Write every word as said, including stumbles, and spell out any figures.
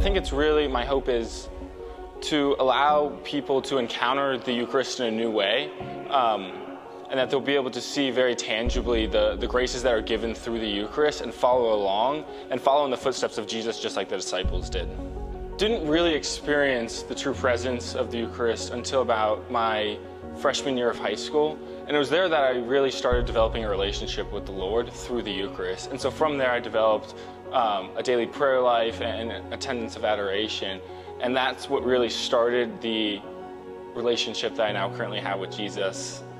I think it's really, my hope is to allow people to encounter the Eucharist in a new way, um, and that they'll be able to see very tangibly the, the graces that are given through the Eucharist and follow along and follow in the footsteps of Jesus just like the disciples did. Didn't really experience the true presence of the Eucharist until about my freshman year of high school, and it was there that I really started developing a relationship with the Lord through the Eucharist. And so from there I developed um, a daily prayer life and attendance of adoration, and that's what really started the relationship that I now currently have with Jesus.